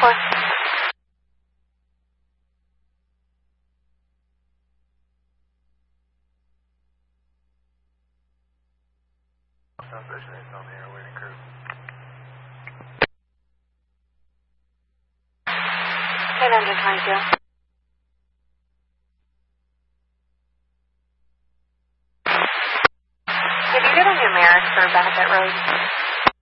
4. Vision 8's on the air, waiting crew. 822. Did you get a numeric for Benefit Road?